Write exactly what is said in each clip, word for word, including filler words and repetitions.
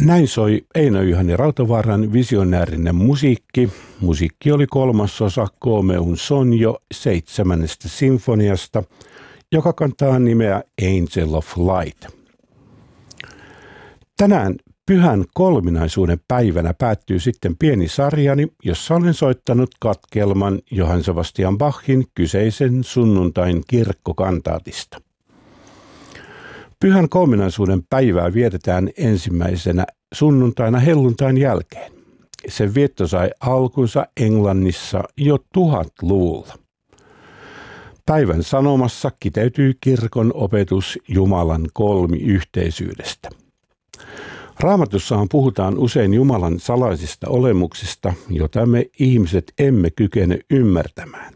Näin soi Eino-Juhani Rautavaaran visionäärinen musiikki. Musiikki oli kolmasosa Come un sogno seitsemännestä sinfoniasta, joka kantaa nimeä Angel of Light. Tänään pyhän kolminaisuuden päivänä päättyy sitten pieni sarjani, jossa olen soittanut katkelman Johann Sebastian Bachin kyseisen sunnuntain kirkkokantaatista. Pyhän kolminaisuuden päivää vietetään ensimmäisenä sunnuntaina helluntain jälkeen. Sen vietto sai alkunsa Englannissa jo tuhatluvulla. Päivän sanomassa kiteytyy kirkon opetus Jumalan kolmiyhteisyydestä. Raamatussahan puhutaan usein Jumalan salaisista olemuksista, jota me ihmiset emme kykene ymmärtämään.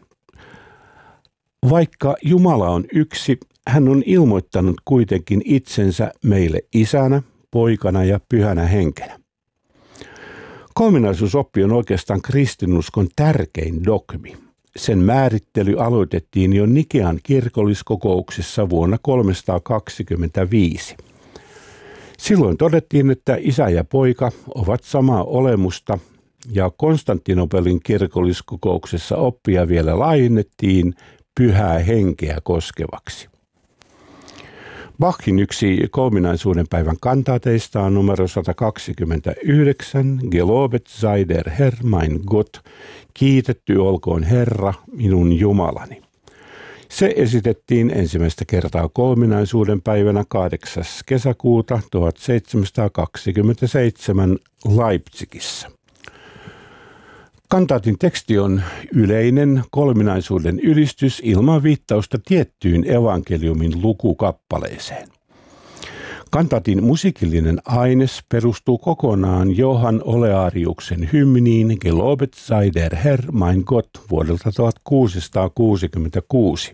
Vaikka Jumala on yksi, hän on ilmoittanut kuitenkin itsensä meille isänä, poikana ja pyhänä henkenä. Kolminaisuusoppi on oikeastaan kristinuskon tärkein dogmi. Sen määrittely aloitettiin jo Nikean kirkolliskokouksessa vuonna kolmesataakaksikymmentäviisi. Silloin todettiin, että isä ja poika ovat samaa olemusta, ja Konstantinopelin kirkolliskokouksessa oppia vielä laajennettiin pyhää henkeä koskevaksi. Bachin yksi kolminaisuuden päivän kantaateista on numero sata kaksikymmentäyhdeksän, Gelobet sei der Herr mein Gott, kiitetty olkoon Herra, minun Jumalani. Se esitettiin ensimmäistä kertaa kolminaisuuden päivänä kahdeksas kesäkuuta tuhatseitsemänsataakaksikymmentäseitsemän Leipzigissä. Kantaatin teksti on yleinen kolminaisuuden ylistys ilman viittausta tiettyyn evankeliumin lukukappaleeseen. Kantaatin musiikillinen aines perustuu kokonaan Johann Oleariuksen hymniin Gelobet sei der Herr mein Gott vuodelta tuhatkuusisataakuusikymmentäkuusi.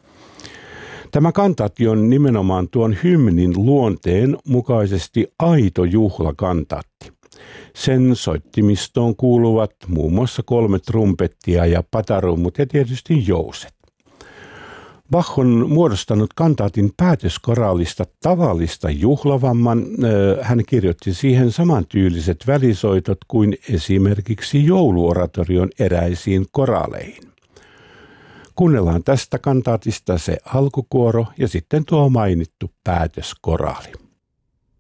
Tämä kantaatti on nimenomaan tuon hymnin luonteen mukaisesti aito juhlakantaatti. Sen soittimistoon kuuluvat muun muassa kolme trumpettia ja patarummut ja tietysti jouset. Bach on muodostanut kantaatin päätöskoraalista tavallista juhlavamman. Hän kirjoitti siihen samantyyliset välisoitot kuin esimerkiksi jouluoratorion eräisiin koraaleihin. Kuunnellaan tästä kantaatista se alkukuoro ja sitten tuo mainittu päätöskoraali.